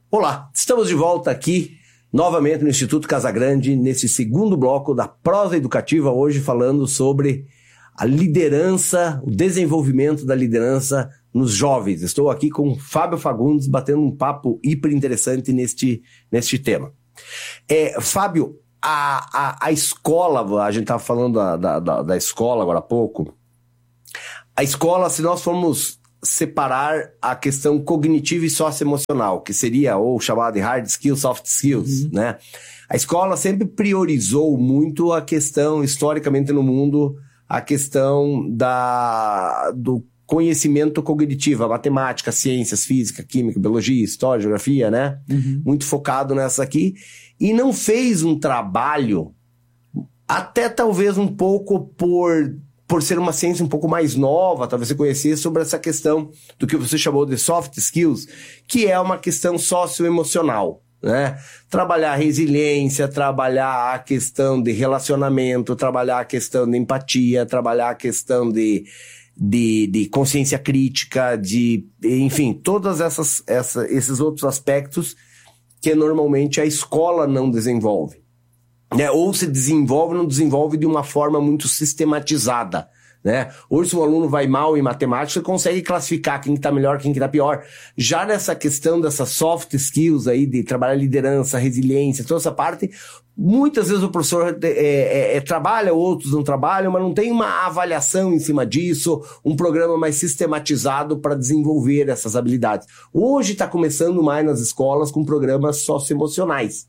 Olá, estamos de volta aqui, novamente no Instituto Casagrande, nesse segundo bloco da prosa educativa, hoje falando sobre a liderança, o desenvolvimento da liderança nos jovens. Estou aqui com o Fábio Fagundes, batendo um papo hiper interessante neste tema. Fábio, a escola, a gente estava falando da escola agora há pouco. A escola, se nós formos separar a questão cognitiva e socioemocional, que seria ou chamado de hard skills, soft skills, né? A escola sempre priorizou muito a questão, historicamente no mundo, a questão do conhecimento cognitivo, a matemática, ciências, física, química, biologia, história, geografia, né? Muito focado nessa aqui. E não fez um trabalho, até talvez um pouco por ser uma ciência um pouco mais nova, talvez você conhecesse, sobre essa questão do que você chamou de soft skills, que é uma questão socioemocional, né? Trabalhar a resiliência, trabalhar a questão de relacionamento, trabalhar a questão de empatia, trabalhar a questão de consciência crítica, enfim, todos esses outros aspectos que normalmente a escola não desenvolve. Ou se desenvolve, não desenvolve de uma forma muito sistematizada, né? Hoje, se um aluno vai mal em matemática, você consegue classificar quem está melhor, quem está pior. Já nessa questão dessas soft skills aí, de trabalhar liderança, resiliência, toda essa parte, muitas vezes o professor trabalha, outros não trabalham, mas não tem uma avaliação em cima disso, um programa mais sistematizado para desenvolver essas habilidades. Hoje está começando mais nas escolas com programas socioemocionais.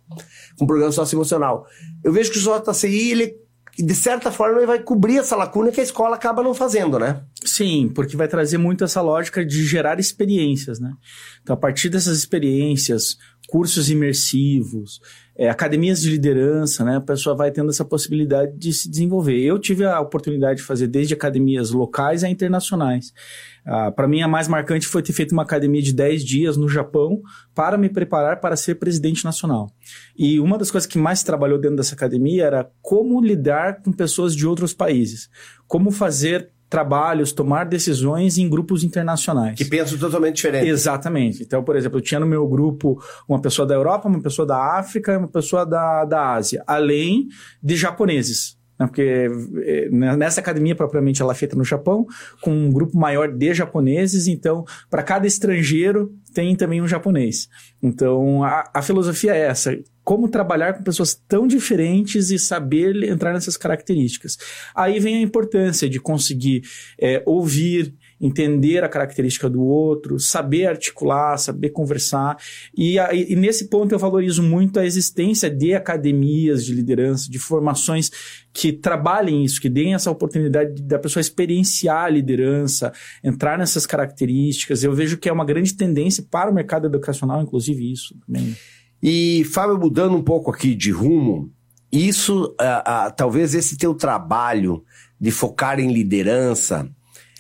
Eu vejo que o JCI, ele, de certa forma, ele vai cobrir essa lacuna que a escola acaba não fazendo, né? Sim, porque vai trazer muito essa lógica de gerar experiências, né? Então, a partir dessas experiências, cursos imersivos, academias de liderança, né? A pessoa vai tendo essa possibilidade de se desenvolver. Eu tive a oportunidade de fazer desde academias locais a internacionais. Para mim, a mais marcante foi ter feito uma academia de 10 dias no Japão para me preparar para ser presidente nacional. E uma das coisas que mais se trabalhou dentro dessa academia era como lidar com pessoas de outros países, como fazer trabalhos, tomar decisões em grupos internacionais. Que pensam totalmente diferente. Exatamente. Então, por exemplo, eu tinha no meu grupo uma pessoa da Europa, uma pessoa da África e uma pessoa da Ásia, além de japoneses. Porque nessa academia propriamente ela é feita no Japão, com um grupo maior de japoneses, então para cada estrangeiro tem também um japonês. Então a filosofia é essa, como trabalhar com pessoas tão diferentes e saber entrar nessas características. Aí vem a importância de conseguir ouvir, entender a característica do outro, saber articular, saber conversar. E nesse ponto eu valorizo muito a existência de academias de liderança, de formações que trabalhem isso, que deem essa oportunidade da pessoa experienciar a liderança, entrar nessas características. Eu vejo que é uma grande tendência para o mercado educacional, inclusive isso também. E, Fábio, mudando um pouco aqui de rumo, isso, talvez esse teu trabalho de focar em liderança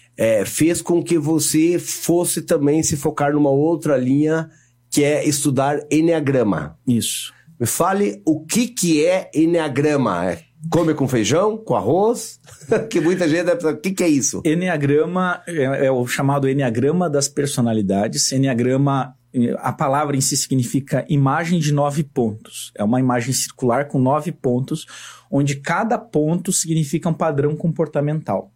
fez com que você fosse também se focar numa outra linha, que é estudar Eneagrama. Isso. Me fale o que é Eneagrama. Come com feijão, com arroz? Que muita gente deve pensar, o que é isso? Eneagrama é o chamado Eneagrama das personalidades. Eneagrama, a palavra em si significa imagem de 9 pontos. É uma imagem circular com 9 pontos, onde cada ponto significa um padrão comportamental.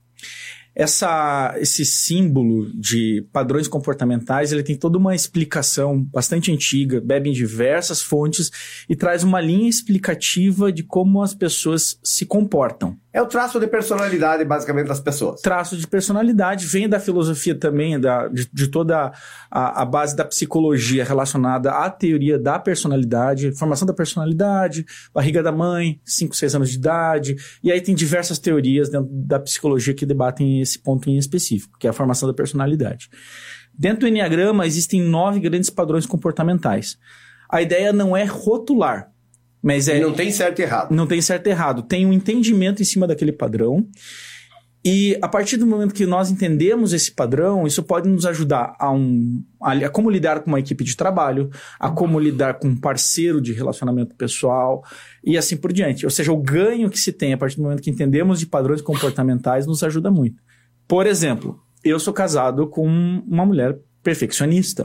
Esse símbolo de padrões comportamentais, ele tem toda uma explicação bastante antiga, bebe em diversas fontes e traz uma linha explicativa de como as pessoas se comportam. É o traço de personalidade, basicamente, das pessoas. Traço de personalidade vem da filosofia também, de toda a base da psicologia relacionada à teoria da personalidade, formação da personalidade, barriga da mãe, 5, 6 anos de idade, e aí tem diversas teorias dentro da psicologia que debatem esse ponto em específico, que é a formação da personalidade. Dentro do Eneagrama existem 9 grandes padrões comportamentais. A ideia não é rotular, mas e não tem certo e errado. Não tem certo e errado. Tem um entendimento em cima daquele padrão. E a partir do momento que nós entendemos esse padrão, isso pode nos ajudar a como lidar com uma equipe de trabalho, a como lidar com um parceiro de relacionamento pessoal e assim por diante. Ou seja, o ganho que se tem a partir do momento que entendemos de padrões comportamentais nos ajuda muito. Por exemplo, eu sou casado com uma mulher perfeccionista.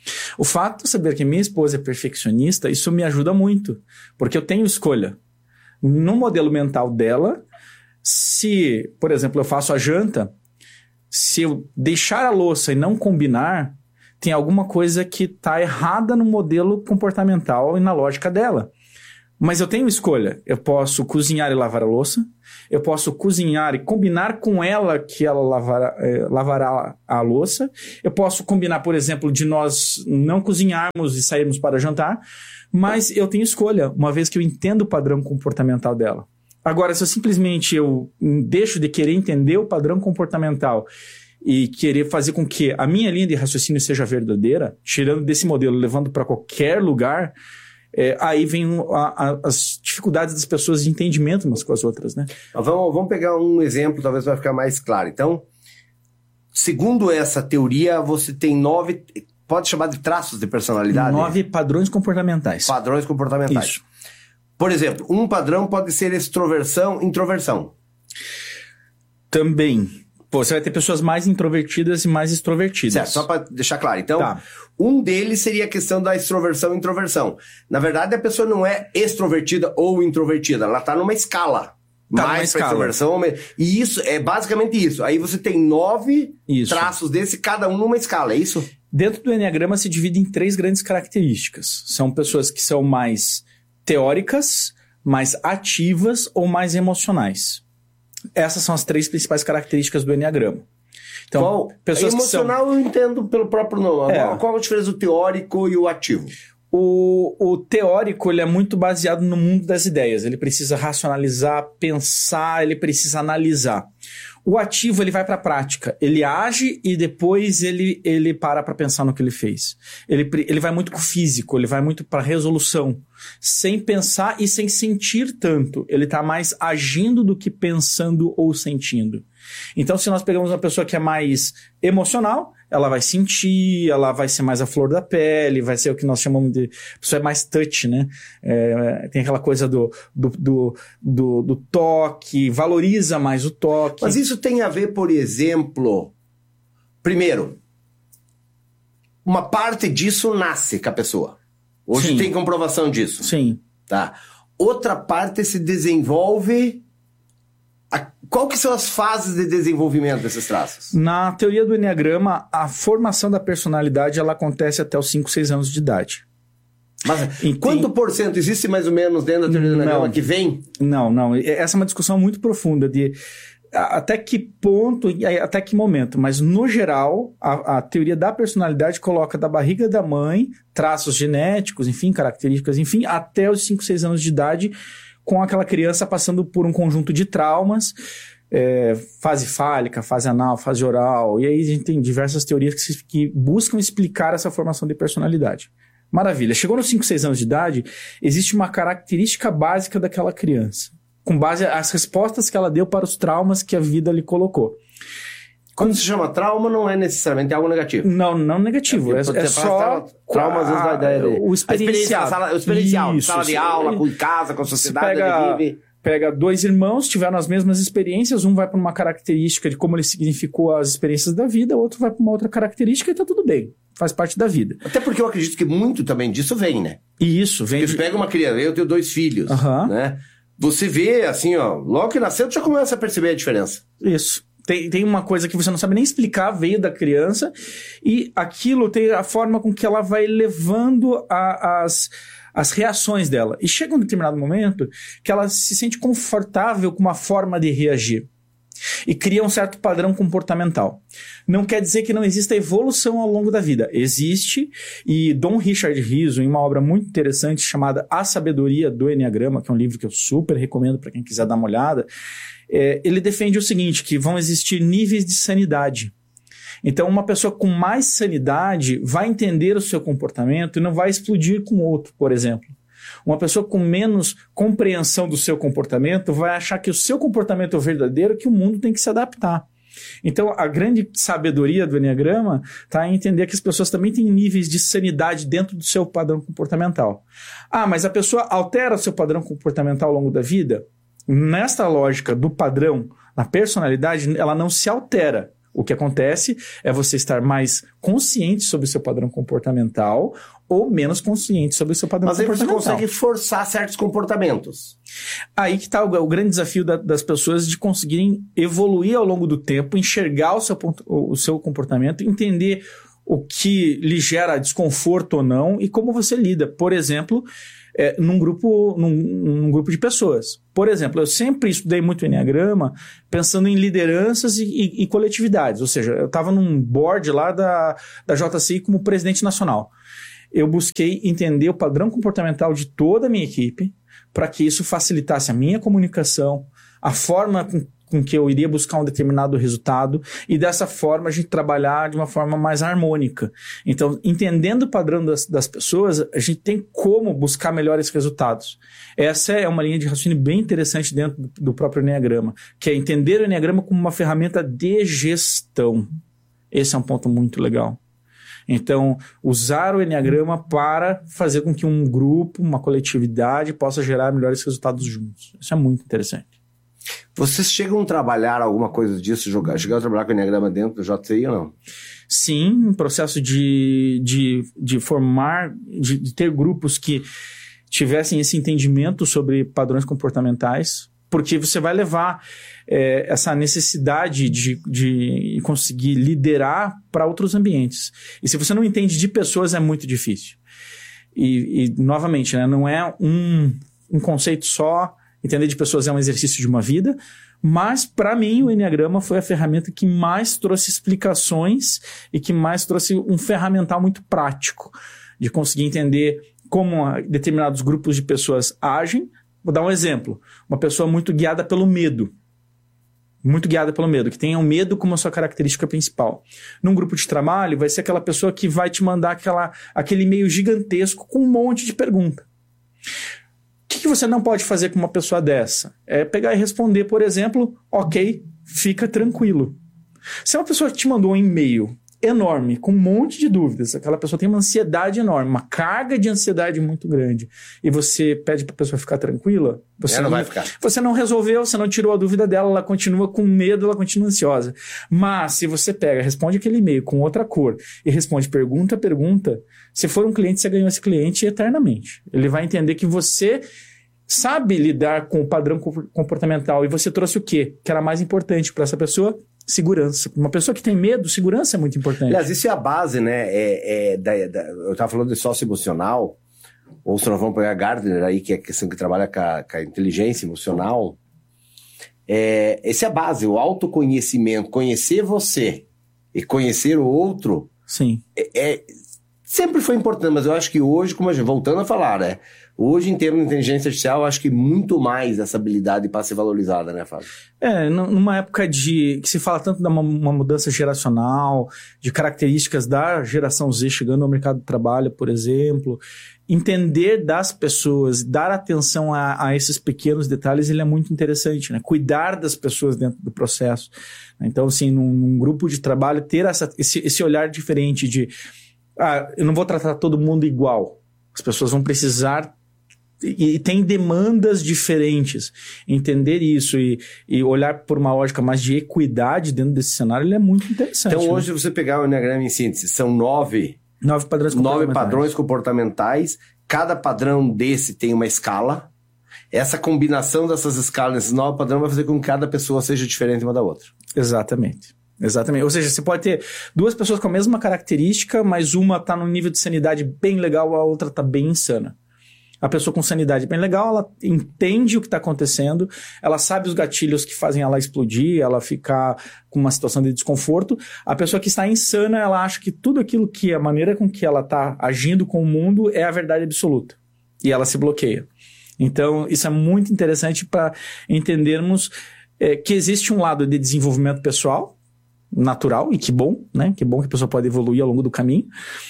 O fato de saber que minha esposa é perfeccionista, isso me ajuda muito, porque eu tenho escolha. No modelo mental dela, se, por exemplo, eu faço a janta, se eu deixar a louça e não combinar, tem alguma coisa que está errada no modelo comportamental e na lógica dela. Mas eu tenho escolha. Eu posso cozinhar e lavar a louça. Eu posso cozinhar e combinar com ela que ela lavará a louça. Eu posso combinar, por exemplo, de nós não cozinharmos e sairmos para jantar. Mas eu tenho escolha, uma vez que eu entendo o padrão comportamental dela. Agora, se eu simplesmente deixo de querer entender o padrão comportamental e querer fazer com que a minha linha de raciocínio seja verdadeira, tirando desse modelo, levando para qualquer lugar... aí vem as dificuldades das pessoas de entendimento umas com as outras, né? Vamos pegar um exemplo, talvez vai ficar mais claro. Então, segundo essa teoria, você tem 9, pode chamar de traços de personalidade? 9 padrões comportamentais. Padrões comportamentais. Isso. Por exemplo, um padrão pode ser extroversão, introversão. Também. Pô, você vai ter pessoas mais introvertidas e mais extrovertidas. Certo, só para deixar claro. Então, tá. Um deles seria a questão da extroversão e introversão. Na verdade, a pessoa não é extrovertida ou introvertida. Ela está numa escala. Mais para extroversão. E isso é basicamente isso. Aí você tem 9 traços desse, cada um numa escala, é isso? Dentro do Enneagrama se divide em 3 grandes características. São pessoas que são mais teóricas, mais ativas ou mais emocionais. Essas são as 3 principais características do Enneagrama. Então, pessoas emocional eu entendo pelo próprio nome. Qual a diferença do teórico e o ativo? O teórico ele é muito baseado no mundo das ideias. Ele precisa racionalizar, pensar, ele precisa analisar. O ativo ele vai para a prática. Ele age e depois ele para pensar no que ele fez. Ele vai muito com o físico, ele vai muito para resolução. Sem pensar e sem sentir tanto. Ele está mais agindo do que pensando ou sentindo. Então, se nós pegamos uma pessoa que é mais emocional, ela vai sentir, ela vai ser mais a flor da pele, vai ser o que nós chamamos de... A pessoa é mais touch, né? Tem aquela coisa do toque, valoriza mais o toque. Mas isso tem a ver, por exemplo... Primeiro, uma parte disso nasce com a pessoa. Hoje Sim. tem comprovação disso. Sim. Tá. Outra parte se desenvolve... Qual que são as fases de desenvolvimento desses traços? Na teoria do Enneagrama, a formação da personalidade ela acontece até os 5, 6 anos de idade. Mas quanto por cento existe mais ou menos dentro da teoria do Enneagrama que vem? Não. Essa é uma discussão muito profunda de até que ponto e até que momento. Mas, no geral, a teoria da personalidade coloca da barriga da mãe traços genéticos, enfim, características, enfim, até os 5, 6 anos de idade, com aquela criança passando por um conjunto de traumas, fase fálica, fase anal, fase oral, e aí a gente tem diversas teorias que buscam explicar essa formação de personalidade. Maravilha. Chegou nos 5, 6 anos de idade, existe uma característica básica daquela criança, com base nas respostas que ela deu para os traumas que a vida lhe colocou. Quando se chama trauma, não é necessariamente algo negativo. Não negativo. É só... Trauma, às vezes, da ideia o experiencial. O experiencial. Sala de aula, com casa, com a sociedade, ele vive... Pega 2 irmãos, tiveram as mesmas experiências, um vai para uma característica de como ele significou as experiências da vida, o outro vai para uma outra característica e tá tudo bem. Faz parte da vida. Até porque eu acredito que muito também disso vem, né? E isso, vem... Porque pega uma criança, eu tenho 2 filhos, né? Você vê, assim, ó, logo que nasceu, tu já começa a perceber a diferença. Isso. Tem uma coisa que você não sabe nem explicar, veio da criança, e aquilo tem a forma com que ela vai levando as reações dela. E chega um determinado momento que ela se sente confortável com uma forma de reagir. E cria um certo padrão comportamental. Não quer dizer que não exista evolução ao longo da vida. Existe, e Dom Richard Riso, em uma obra muito interessante chamada A Sabedoria do Enneagrama, que é um livro que eu super recomendo para quem quiser dar uma olhada, ele defende o seguinte, que vão existir níveis de sanidade. Então, uma pessoa com mais sanidade vai entender o seu comportamento e não vai explodir com o outro, por exemplo. Uma pessoa com menos compreensão do seu comportamento vai achar que o seu comportamento é o verdadeiro, que o mundo tem que se adaptar. Então, a grande sabedoria do Enneagrama está em entender que as pessoas também têm níveis de sanidade dentro do seu padrão comportamental. Mas a pessoa altera o seu padrão comportamental ao longo da vida? Nesta lógica do padrão, na personalidade, ela não se altera. O que acontece é você estar mais consciente sobre o seu padrão comportamental ou menos consciente sobre o seu padrão comportamental. Mas aí você consegue forçar certos comportamentos. Aí que está o grande desafio das pessoas de conseguirem evoluir ao longo do tempo, enxergar o seu comportamento, entender o que lhe gera desconforto ou não e como você lida. Por exemplo, num grupo de pessoas. Por exemplo, eu sempre estudei muito Enneagrama pensando em lideranças e coletividades. Ou seja, eu estava num board lá da JCI como presidente nacional. Eu busquei entender o padrão comportamental de toda a minha equipe para que isso facilitasse a minha comunicação, a forma com que eu iria buscar um determinado resultado e dessa forma a gente trabalhar de uma forma mais harmônica. Então, entendendo o padrão das pessoas, a gente tem como buscar melhores resultados. Essa é uma linha de raciocínio bem interessante dentro do próprio Enneagrama, que é entender o Enneagrama como uma ferramenta de gestão. Esse é um ponto muito legal. Então, usar o Enneagrama para fazer com que um grupo, uma coletividade possa gerar melhores resultados juntos. Isso é muito interessante. Vocês chegam a trabalhar alguma coisa disso? Chegaram a trabalhar com o Enneagrama dentro do JCI ou não? Sim, um processo de formar, de ter grupos que tivessem esse entendimento sobre padrões comportamentais, porque você vai levar essa necessidade de conseguir liderar para outros ambientes. E se você não entende de pessoas, é muito difícil. E novamente, né, não é um conceito só. Entender de pessoas é um exercício de uma vida, mas para mim o Enneagrama foi a ferramenta que mais trouxe explicações e que mais trouxe um ferramental muito prático de conseguir entender como determinados grupos de pessoas agem. Vou dar um exemplo. Uma pessoa muito guiada pelo medo, que tenha o medo como a sua característica principal. Num grupo de trabalho, vai ser aquela pessoa que vai te mandar aquele e-mail gigantesco com um monte de pergunta. O que você não pode fazer com uma pessoa dessa? É pegar e responder, por exemplo, ok, fica tranquilo. Se é uma pessoa que te mandou um e-mail enorme, com um monte de dúvidas, aquela pessoa tem uma ansiedade enorme, uma carga de ansiedade muito grande, e você pede para a pessoa ficar tranquila, você não vai ficar. Você não resolveu, você não tirou a dúvida dela, ela continua com medo, ela continua ansiosa. Mas se você pega, responde aquele e-mail com outra cor e responde pergunta a pergunta, se for um cliente, você ganhou esse cliente eternamente. Ele vai entender que você sabe lidar com o padrão comportamental e você trouxe o quê? Que era mais importante para essa pessoa? Segurança. Uma pessoa que tem medo, segurança é muito importante. Aliás, isso é a base, né? Eu estava falando de sócio emocional, ou se nós vamos pegar Gardner aí, que é a questão que trabalha com a inteligência emocional. Essa é a base, o autoconhecimento. Conhecer você e conhecer o outro. Sim. Sempre foi importante, mas eu acho que hoje, como a gente, voltando a falar, né? Hoje, em termos de inteligência artificial, eu acho que muito mais essa habilidade para ser valorizada, né, Fábio? Numa época que se fala tanto de uma mudança geracional, de características da geração Z chegando ao mercado de trabalho, por exemplo, entender das pessoas, dar atenção a esses pequenos detalhes, ele é muito interessante, né? Cuidar das pessoas dentro do processo. Então, assim, num grupo de trabalho, ter esse olhar diferente de eu não vou tratar todo mundo igual. As pessoas vão precisar e tem demandas diferentes. Entender isso e olhar por uma lógica mais de equidade dentro desse cenário, ele é muito interessante. Então, hoje, você pegar o Enneagrama em síntese, são 9 padrões comportamentais. Cada padrão desse tem uma escala. Essa combinação dessas escalas, nesses 9 padrões, vai fazer com que cada pessoa seja diferente uma da outra. Exatamente. Ou seja, você pode ter 2 pessoas com a mesma característica, mas uma está num nível de sanidade bem legal, a outra está bem insana. A pessoa com sanidade bem legal, ela entende o que está acontecendo, ela sabe os gatilhos que fazem ela explodir, ela ficar com uma situação de desconforto. A pessoa que está insana, ela acha que tudo aquilo que a maneira com que ela está agindo com o mundo é a verdade absoluta. E ela se bloqueia. Então, isso é muito interessante para entendermos que existe um lado de desenvolvimento pessoal, natural, e que bom, né? Que bom que a pessoa pode evoluir ao longo do caminho.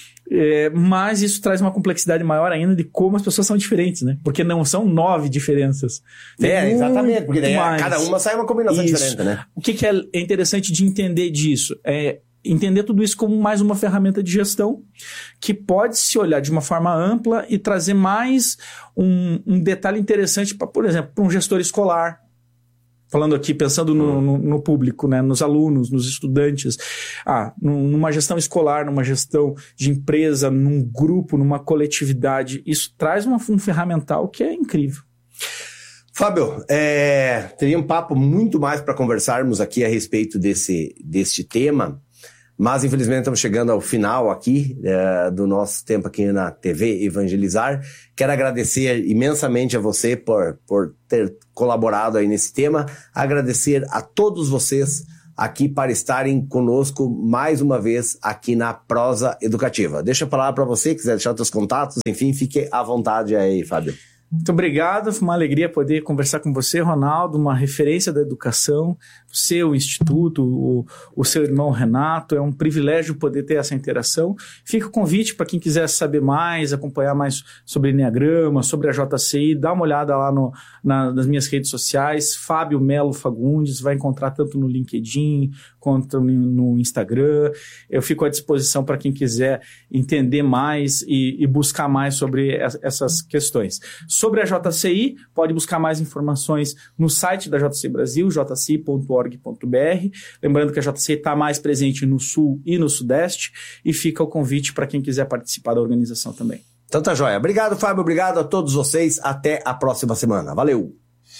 Mas isso traz uma complexidade maior ainda de como as pessoas são diferentes, né? Porque não são 9 diferenças. Exatamente, porque daí cada uma sai uma combinação diferente, né? O que é interessante de entender disso? Entender tudo isso como mais uma ferramenta de gestão que pode se olhar de uma forma ampla e trazer mais um detalhe interessante, por exemplo, para um gestor escolar. falando aqui, pensando no público, né, nos alunos, nos estudantes, numa gestão escolar, numa gestão de empresa, num grupo, numa coletividade, isso traz um ferramental que é incrível. Fábio, teria um papo muito mais para conversarmos aqui a respeito deste tema, mas infelizmente estamos chegando ao final aqui do nosso tempo aqui na TV Evangelizar. Quero agradecer imensamente a você por ter colaborado aí nesse tema, agradecer a todos vocês aqui para estarem conosco mais uma vez aqui na Prosa Educativa. Deixa eu falar para você, quiser deixar os seus contatos, enfim, fique à vontade aí, Fábio. Muito obrigado, foi uma alegria poder conversar com você, Ronaldo, uma referência da educação, você, o Instituto, o seu irmão Renato, é um privilégio poder ter essa interação. Fica o convite para quem quiser saber mais, acompanhar mais sobre Enneagrama, sobre a JCI, dá uma olhada lá nas minhas redes sociais, Fábio Melo Fagundes, vai encontrar tanto no LinkedIn quanto no Instagram. Eu fico à disposição para quem quiser entender mais e buscar mais sobre essas questões. Sobre a JCI, pode buscar mais informações no site da JCI Brasil, jci.org.br. Lembrando que a JCI está mais presente no Sul e no Sudeste, e fica o convite para quem quiser participar da organização também. Então tá joia. Obrigado, Fábio. Obrigado a todos vocês. Até a próxima semana. Valeu!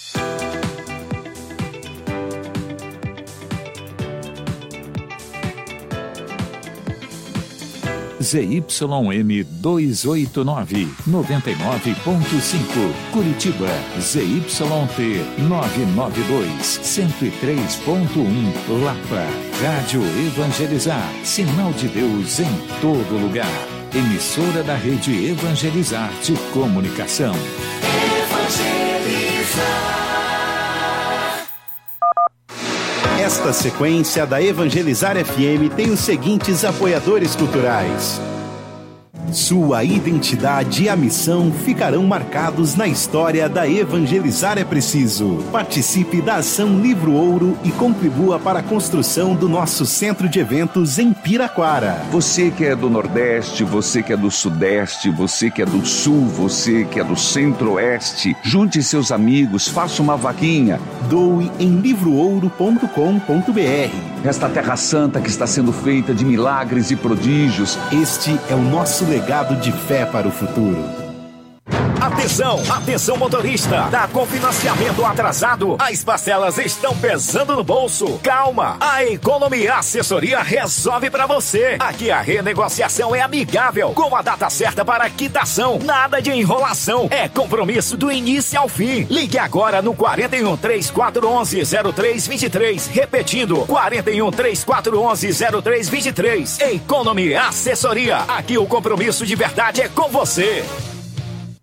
ZYM 289, 99.5, Curitiba, ZYT 992, 103.1, Lapa, Rádio Evangelizar, sinal de Deus em todo lugar. Emissora da Rede Evangelizar de Comunicação. Esta sequência da Evangelizar FM tem os seguintes apoiadores culturais. Sua identidade e a missão ficarão marcados na história da Evangelizar é Preciso. Participe da ação Livro Ouro e contribua para a construção do nosso centro de eventos em Piraquara. Você que é do Nordeste, você que é do Sudeste, você que é do Sul, você que é do Centro-Oeste, junte seus amigos, faça uma vaquinha. Doe em livroouro.com.br. Esta Terra Santa que está sendo feita de milagres e prodígios. Este é o nosso legado de fé para o futuro. Atenção, atenção motorista, tá com financiamento atrasado? As parcelas estão pesando no bolso. Calma, a Economia Assessoria resolve pra você. Aqui a renegociação é amigável, com a data certa para quitação. Nada de enrolação, é compromisso do início ao fim. Ligue agora no 41 3411 0323, repetindo, 41 3411 0323. Economia Assessoria, aqui o compromisso de verdade é com você.